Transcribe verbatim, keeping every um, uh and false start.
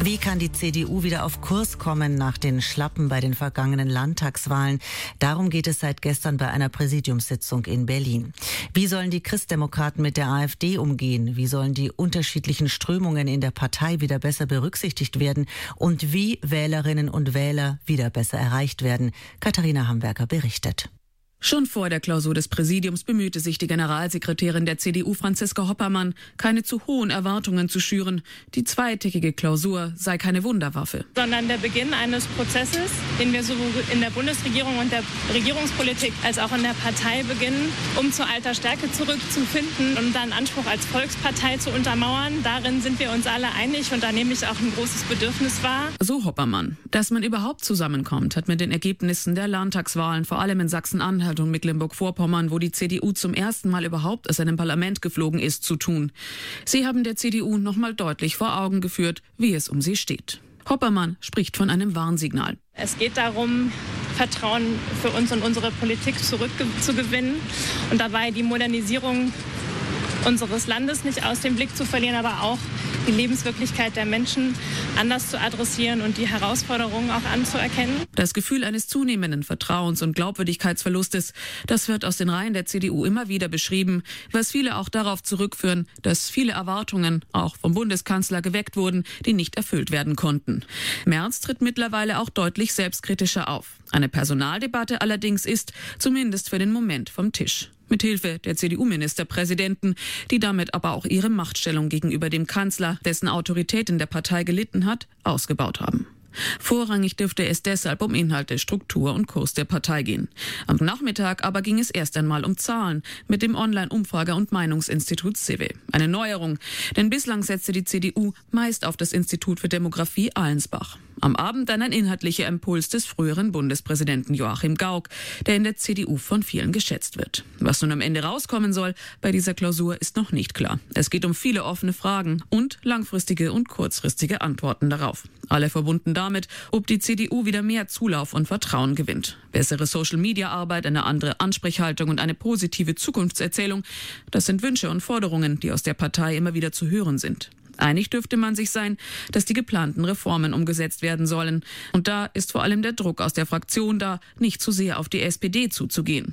Wie kann die C D U wieder auf Kurs kommen nach den Schlappen bei den vergangenen Landtagswahlen? Darum geht es seit gestern bei einer Präsidiumssitzung in Berlin. Wie sollen die Christdemokraten mit der AfD umgehen? Wie sollen die unterschiedlichen Strömungen in der Partei wieder besser berücksichtigt werden? Und wie Wählerinnen und Wähler wieder besser erreicht werden? Katharina Hamwerker berichtet. Schon vor der Klausur des Präsidiums bemühte sich die Generalsekretärin der C D U, Franziska Hoppermann, keine zu hohen Erwartungen zu schüren. Die zweitägige Klausur sei keine Wunderwaffe. Sondern der Beginn eines Prozesses, den wir sowohl in der Bundesregierung und der Regierungspolitik als auch in der Partei beginnen, um zu alter Stärke zurückzufinden und unseren Anspruch als Volkspartei zu untermauern. Darin sind wir uns alle einig und da nehme ich auch ein großes Bedürfnis wahr. So Hoppermann. Dass man überhaupt zusammenkommt, hat mit den Ergebnissen der Landtagswahlen, vor allem in Sachsen-Anhalt und Mecklenburg-Vorpommern, wo die C D U zum ersten Mal überhaupt aus einem Parlament geflogen ist, zu tun. Sie haben der C D U noch mal deutlich vor Augen geführt, wie es um sie steht. Hoppermann spricht von einem Warnsignal. Es geht darum, Vertrauen für uns und unsere Politik zurückzugewinnen und dabei die Modernisierung unseres Landes nicht aus dem Blick zu verlieren, aber auch die Lebenswirklichkeit der Menschen anders zu adressieren und die Herausforderungen auch anzuerkennen. Das Gefühl eines zunehmenden Vertrauens- und Glaubwürdigkeitsverlustes, das wird aus den Reihen der C D U immer wieder beschrieben, was viele auch darauf zurückführen, dass viele Erwartungen auch vom Bundeskanzler geweckt wurden, die nicht erfüllt werden konnten. Merz tritt mittlerweile auch deutlich selbstkritischer auf. Eine Personaldebatte allerdings ist, zumindest für den Moment, vom Tisch. Mithilfe der C D U-Ministerpräsidenten, die damit aber auch ihre Machtstellung gegenüber dem Kanzler, dessen Autorität in der Partei gelitten hat, ausgebaut haben. Vorrangig dürfte es deshalb um Inhalte, Struktur und Kurs der Partei gehen. Am Nachmittag aber ging es erst einmal um Zahlen mit dem Online-Umfrage- und Meinungsinstitut C I V I. Eine Neuerung, denn bislang setzte die C D U meist auf das Institut für Demografie Allensbach. Am Abend dann ein inhaltlicher Impuls des früheren Bundespräsidenten Joachim Gauck, der in der C D U von vielen geschätzt wird. Was nun am Ende rauskommen soll bei dieser Klausur, ist noch nicht klar. Es geht um viele offene Fragen und langfristige und kurzfristige Antworten darauf. Alle verbunden damit, ob die C D U wieder mehr Zulauf und Vertrauen gewinnt. Bessere Social-Media-Arbeit, eine andere Ansprechhaltung und eine positive Zukunftserzählung, das sind Wünsche und Forderungen, die aus der Partei immer wieder zu hören sind. Einig dürfte man sich sein, dass die geplanten Reformen umgesetzt werden sollen. Und da ist vor allem der Druck aus der Fraktion da, nicht zu sehr auf die S P D zuzugehen.